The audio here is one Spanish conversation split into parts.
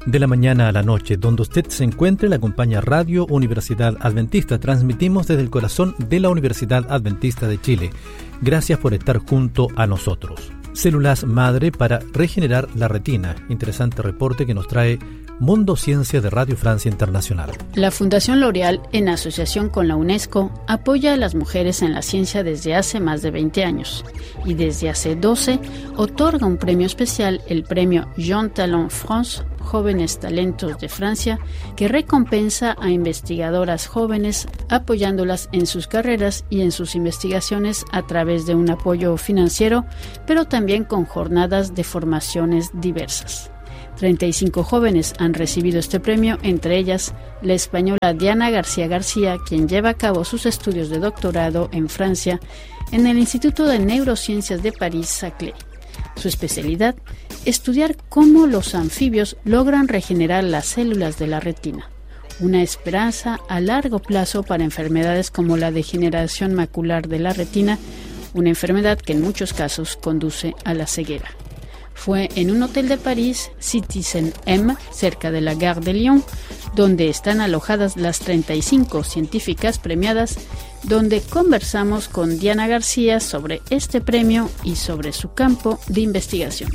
De la mañana a la noche, donde usted se encuentre, la acompaña Radio Universidad Adventista. Transmitimos desde el corazón de la Universidad Adventista de Chile. Gracias por estar junto a nosotros. Células madre para regenerar la retina. Interesante reporte que nos trae Mundo Ciencia de Radio Francia Internacional. La Fundación L'Oréal, en asociación con la UNESCO, apoya a las mujeres en la ciencia desde hace más de 20 años. Y desde hace 12, otorga un premio especial, el premio Jeune Talent France, Jóvenes Talentos de Francia, que recompensa a investigadoras jóvenes apoyándolas en sus carreras y en sus investigaciones a través de un apoyo financiero, pero también con jornadas de formaciones diversas. 35 jóvenes han recibido este premio, entre ellas la española Diana García García, quien lleva a cabo sus estudios de doctorado en Francia en el Instituto de Neurociencias de París-Saclay. Su especialidad, estudiar cómo los anfibios logran regenerar las células de la retina, una esperanza a largo plazo para enfermedades como la degeneración macular de la retina, una enfermedad que en muchos casos conduce a la ceguera. Fue en un hotel de París, Citizen M, cerca de la Gare de Lyon, donde están alojadas las 35 científicas premiadas, donde conversamos con Diana García sobre este premio y sobre su campo de investigación.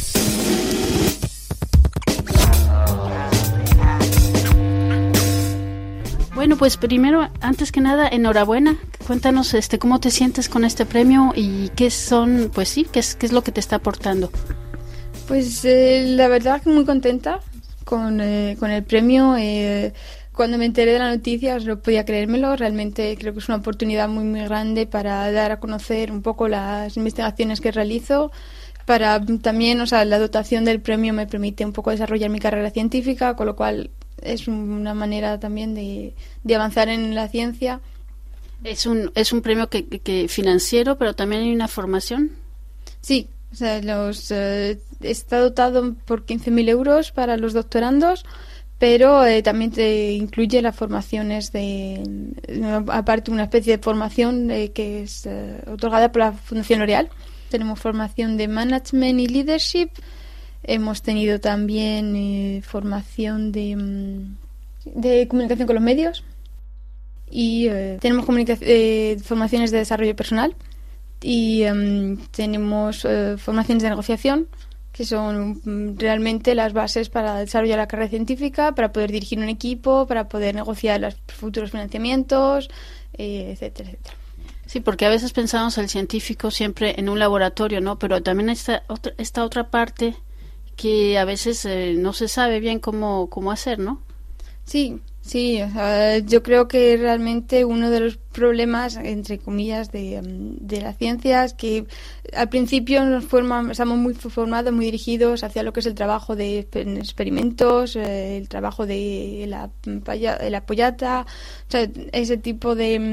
Bueno, pues primero, antes que nada, enhorabuena. Cuéntanos cómo te sientes con este premio y qué es lo que te está aportando. Pues la verdad que muy contenta con el premio. Cuando me enteré de la noticia no podía creérmelo. Realmente creo que es una oportunidad muy muy grande para dar a conocer un poco las investigaciones que realizo. Para también, la dotación del premio me permite un poco desarrollar mi carrera científica, con lo cual es una manera también de avanzar en la ciencia. Es un premio que financiero, pero también hay una formación. Sí, está dotado por 15.000 euros para los doctorandos, pero también te incluye las formaciones aparte una especie de formación que es otorgada por la Fundación L'Oréal. Tenemos formación de management y leadership. Hemos tenido también formación de comunicación con los medios y tenemos formaciones de desarrollo personal y tenemos formaciones de negociación, que son realmente las bases para desarrollar la carrera científica, para poder dirigir un equipo, para poder negociar los futuros financiamientos, etcétera, etcétera. Sí, porque a veces pensamos el científico siempre en un laboratorio, ¿no? Pero también esta otra parte que a veces no se sabe bien cómo hacer, ¿no? Sí, yo creo que realmente uno de los problemas, entre comillas, de la ciencia es que al principio estamos muy formados, muy dirigidos hacia lo que es el trabajo de experimentos, el trabajo de la pollata, ese tipo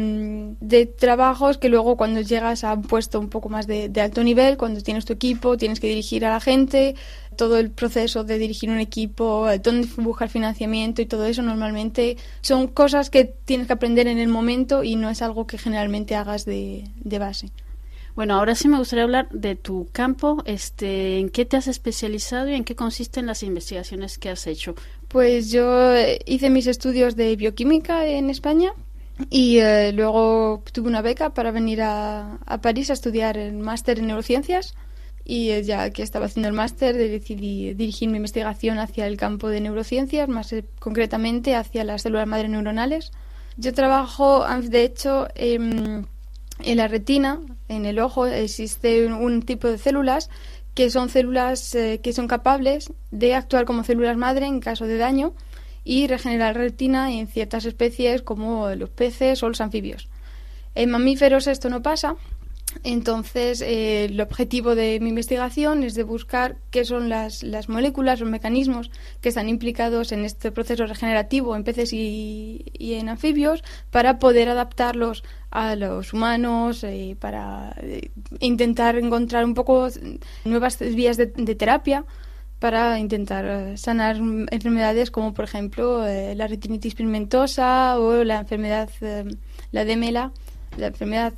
de trabajos que luego cuando llegas a un puesto un poco más de alto nivel, cuando tienes tu equipo, tienes que dirigir a la gente, todo el proceso de dirigir un equipo, dónde buscar financiamiento y todo eso, normalmente son cosas que tienes que aprender en el momento y no es algo que generalmente hagas de base. Bueno, ahora sí me gustaría hablar de tu campo. ¿En qué te has especializado y en qué consisten las investigaciones que has hecho? Pues yo hice mis estudios de bioquímica en España y luego tuve una beca para venir a París a estudiar el máster en neurociencias. Y ya que estaba haciendo el máster, decidí dirigir mi investigación hacia el campo de neurociencias, más concretamente hacia las células madre neuronales. Yo trabajo, de hecho, en la retina, en el ojo, existe un tipo de células que son células que son capaces de actuar como células madre en caso de daño y regenerar la retina en ciertas especies como los peces o los anfibios. En mamíferos esto no pasa. Entonces, el objetivo de mi investigación es de buscar qué son las moléculas, los mecanismos que están implicados en este proceso regenerativo en peces y en anfibios para poder adaptarlos a los humanos, para intentar encontrar un poco nuevas vías de terapia para intentar sanar enfermedades como, por ejemplo, la retinitis pigmentosa o la enfermedad, la DMLA, la enfermedad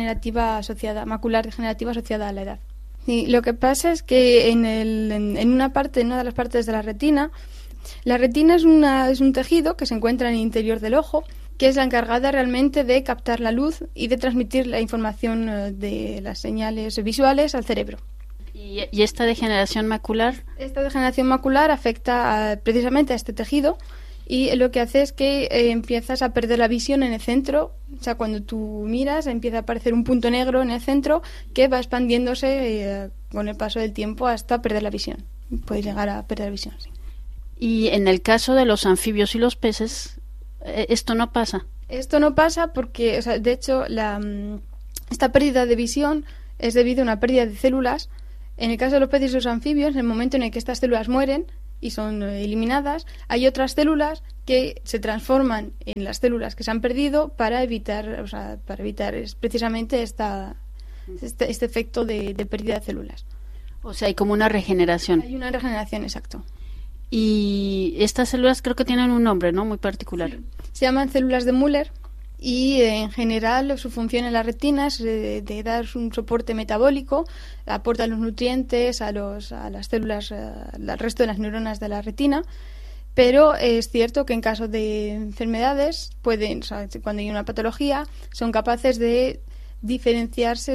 macular degenerativa asociada a la edad. Y lo que pasa es que en una de las partes de la retina La retina es un tejido que se encuentra en el interior del ojo, que es la encargada realmente de captar la luz y de transmitir la información de las señales visuales al cerebro. ¿Y esta degeneración macular? Esta degeneración macular afecta precisamente a este tejido y lo que hace es que empiezas a perder la visión en el centro. O sea, cuando tú miras empieza a aparecer un punto negro en el centro que va expandiéndose con el paso del tiempo hasta perder la visión. Puedes llegar a perder la visión, sí. Y en el caso de los anfibios y los peces, ¿esto no pasa? Esto no pasa porque, o sea, de hecho, esta pérdida de visión es debido a una pérdida de células. En el caso de los peces y los anfibios, en el momento en el que estas células mueren y son eliminadas, hay otras células que se transforman en las células que se han perdido para evitar precisamente este efecto de pérdida de células. O sea, hay como una regeneración. Hay una regeneración, exacto. Y estas células creo que tienen un nombre, ¿no? Muy particular. Sí. Se llaman células de Müller y en general su función en la retina es de dar un soporte metabólico, aporta los nutrientes a las células, al resto de las neuronas de la retina, pero es cierto que en caso de enfermedades cuando hay una patología, son capaces de diferenciarse,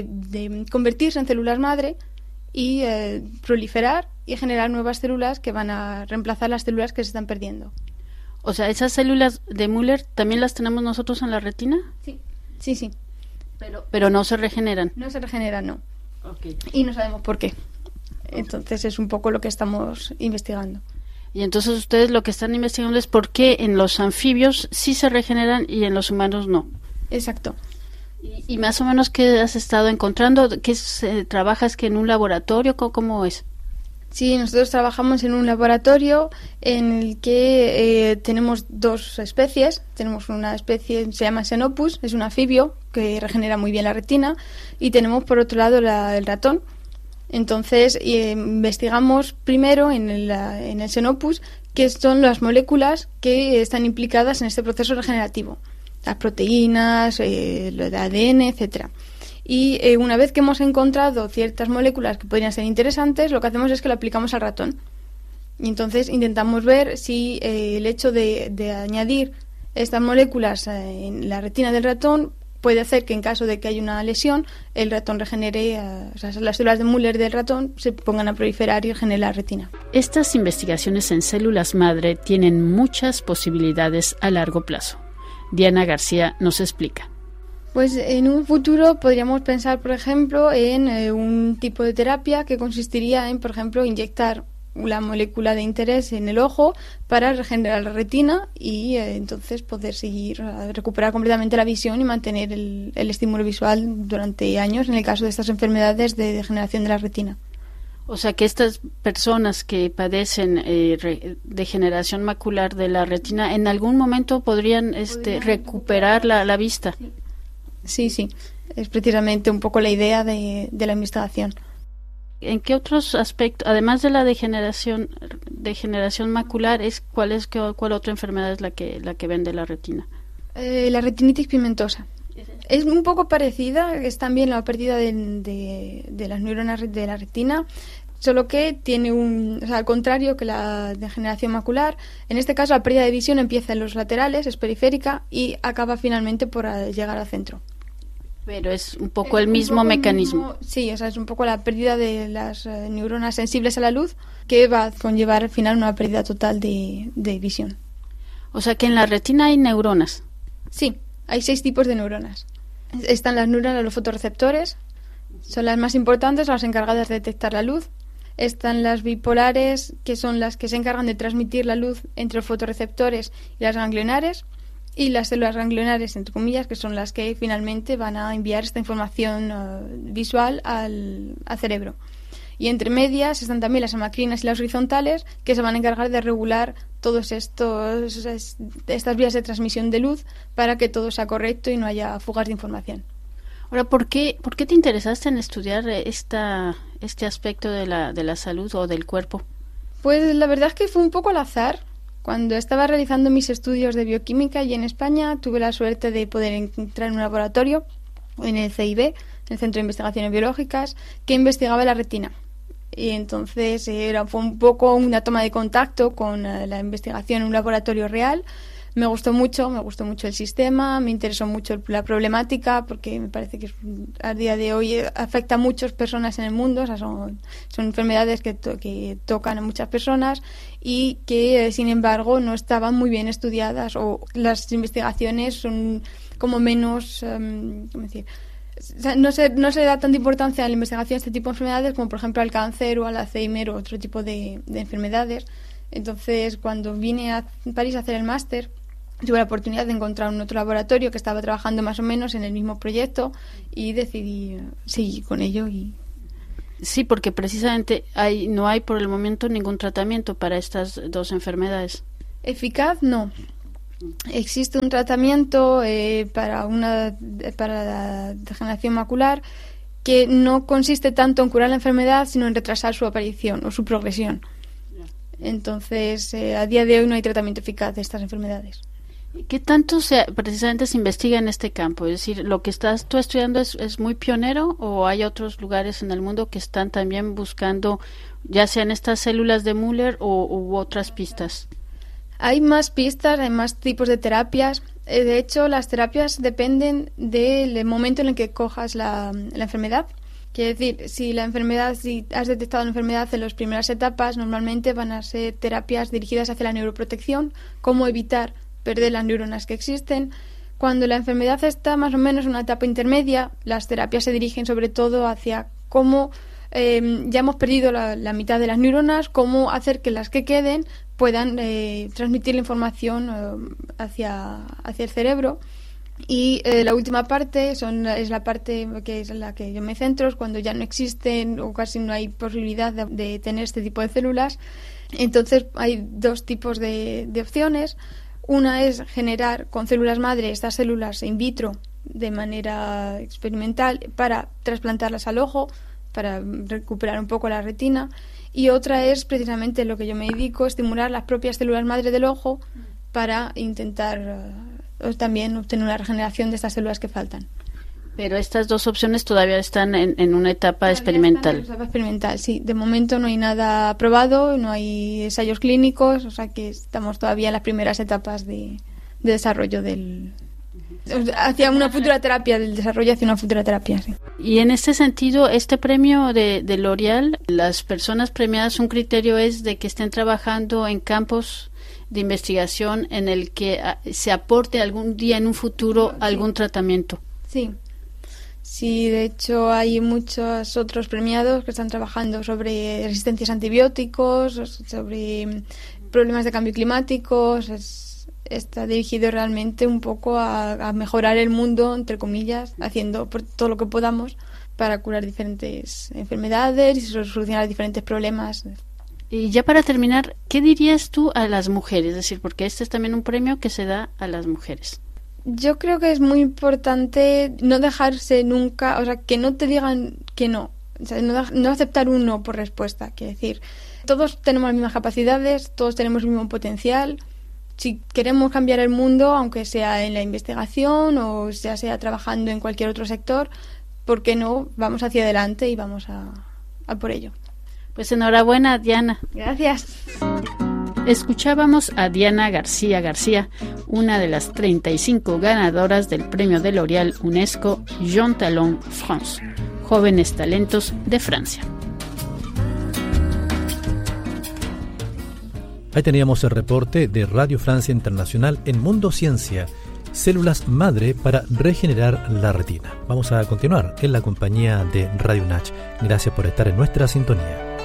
de convertirse en células madre y proliferar y generar nuevas células que van a reemplazar las células que se están perdiendo. O sea, ¿esas células de Müller también las tenemos nosotros en la retina? Sí. Pero no se regeneran. No se regeneran, no. Okay. Y no sabemos por qué. Entonces es un poco lo que estamos investigando. Y entonces ustedes lo que están investigando es por qué en los anfibios sí se regeneran y en los humanos no. Exacto. ¿Y más o menos qué has estado encontrando? ¿Trabajas que en un laboratorio? ¿Cómo es? Sí, nosotros trabajamos en un laboratorio en el que tenemos dos especies. Tenemos una especie, se llama Xenopus, es un anfibio que regenera muy bien la retina, y tenemos por otro lado el ratón. Entonces investigamos primero en el Xenopus qué son las moléculas que están implicadas en este proceso regenerativo, las proteínas, el ADN, etcétera. Y una vez que hemos encontrado ciertas moléculas que podrían ser interesantes, lo que hacemos es que lo aplicamos al ratón. Y entonces intentamos ver si el hecho de añadir estas moléculas en la retina del ratón puede hacer que en caso de que haya una lesión, el ratón regenere, las células de Müller del ratón se pongan a proliferar y regenere la retina. Estas investigaciones en células madre tienen muchas posibilidades a largo plazo. Diana García nos explica. Pues en un futuro podríamos pensar, por ejemplo, en un tipo de terapia que consistiría en, por ejemplo, inyectar la molécula de interés en el ojo para regenerar la retina y entonces poder recuperar completamente la visión y mantener el estímulo visual durante años en el caso de estas enfermedades de degeneración de la retina. O sea que estas personas que padecen degeneración macular de la retina en algún momento podrían recuperar la vista. Sí, es precisamente un poco la idea de la investigación. ¿En qué otros aspectos, además de la degeneración macular, cuál otra enfermedad es la que ven de la retina? La retinitis pigmentosa. Es un poco parecida, es también la pérdida de las neuronas de la retina, solo que tiene al contrario que la degeneración macular, en este caso la pérdida de visión empieza en los laterales, es periférica y acaba finalmente por llegar al centro. Pero es un poco el mismo mecanismo. Sí, es un poco la pérdida de las neuronas sensibles a la luz que va a conllevar al final una pérdida total de visión. O sea que en la retina hay neuronas. Sí, hay 6 tipos de neuronas. Están las neuronas, los fotorreceptores, son las más importantes, las encargadas de detectar la luz. Están las bipolares, que son las que se encargan de transmitir la luz entre los fotorreceptores y las ganglionares. Y las células ganglionares, entre comillas, que son las que finalmente van a enviar esta información visual al cerebro. Y entre medias están también las amacrinas y las horizontales, que se van a encargar de regular todas estas vías de transmisión de luz para que todo sea correcto y no haya fugas de información. Ahora, ¿por qué te interesaste en estudiar este aspecto de la salud o del cuerpo? Pues la verdad es que fue un poco al azar. Cuando estaba realizando mis estudios de bioquímica y en España tuve la suerte de poder entrar en un laboratorio, en el CIB, el Centro de Investigaciones Biológicas, que investigaba la retina. Y entonces fue un poco una toma de contacto con la investigación en un laboratorio real. Me gustó mucho el sistema, me interesó mucho la problemática, porque me parece que a día de hoy afecta a muchas personas en el mundo. O sea, son enfermedades que tocan a muchas personas y que, sin embargo, no estaban muy bien estudiadas, o las investigaciones son como menos, ¿cómo decir? O sea, no se da tanta importancia a la investigación de este tipo de enfermedades como, por ejemplo, al cáncer o al Alzheimer o otro tipo de enfermedades. Entonces, cuando vine a París a hacer el máster, tuve la oportunidad de encontrar un otro laboratorio que estaba trabajando más o menos en el mismo proyecto y decidí seguir con ello. Sí, porque precisamente no hay por el momento ningún tratamiento para estas dos enfermedades. Eficaz, no. Existe un tratamiento para la degeneración macular que no consiste tanto en curar la enfermedad, sino en retrasar su aparición o su progresión. Entonces, a día de hoy no hay tratamiento eficaz de estas enfermedades. ¿Qué tanto precisamente se investiga en este campo? Es decir, ¿lo que estás tú estudiando es muy pionero, o hay otros lugares en el mundo que están también buscando, ya sean estas células de Müller u otras pistas? Hay más pistas, hay más tipos de terapias. De hecho, las terapias dependen del momento en el que cojas la enfermedad. Quiere decir, si has detectado la enfermedad en las primeras etapas, normalmente van a ser terapias dirigidas hacia la neuroprotección, cómo evitar perder las neuronas que existen. Cuando la enfermedad está más o menos en una etapa intermedia, las terapias se dirigen sobre todo hacia cómo ya hemos perdido la mitad de las neuronas, cómo hacer que las que queden puedan transmitir la información hacia el cerebro. Y la última parte es la parte que es la que yo me centro, es cuando ya no existen o casi no hay posibilidad de tener este tipo de células. Entonces hay dos tipos de opciones. Una es generar con células madre estas células in vitro de manera experimental para trasplantarlas al ojo, para recuperar un poco la retina. Y otra es precisamente lo que yo me dedico, estimular las propias células madre del ojo para intentar también obtener una regeneración de estas células que faltan. Pero estas dos opciones todavía están en una etapa experimental. En una etapa experimental, sí. De momento no hay nada aprobado, no hay ensayos clínicos, o sea que estamos todavía en las primeras etapas de desarrollo hacia una futura terapia, del desarrollo hacia una futura terapia, sí. Y en este sentido, este premio de L'Oréal, las personas premiadas, un criterio es de que estén trabajando en campos de investigación en el que se aporte algún día en un futuro algún tratamiento. Sí. Sí, de hecho hay muchos otros premiados que están trabajando sobre resistencias a antibióticos, sobre problemas de cambio climático. Está dirigido realmente un poco a mejorar el mundo, entre comillas, haciendo todo lo que podamos para curar diferentes enfermedades y solucionar diferentes problemas. Y ya para terminar, ¿qué dirías tú a las mujeres? Es decir, porque este es también un premio que se da a las mujeres. Yo creo que es muy importante no dejarse nunca, o sea, que no te digan que no, o sea, no aceptar un no por respuesta. Quiere decir, todos tenemos las mismas capacidades, todos tenemos el mismo potencial. Si queremos cambiar el mundo, aunque sea en la investigación o sea trabajando en cualquier otro sector, ¿por qué no? Vamos hacia adelante y vamos a por ello. Pues enhorabuena, Diana. Gracias. Escuchábamos a Diana García García, una de las 35 ganadoras del premio de L'Oréal UNESCO Jean Talon France, Jóvenes Talentos de Francia. Ahí teníamos el reporte de Radio Francia Internacional en Mundo Ciencia, células madre para regenerar la retina. Vamos a continuar en la compañía de Radio UNACH. Gracias por estar en nuestra sintonía.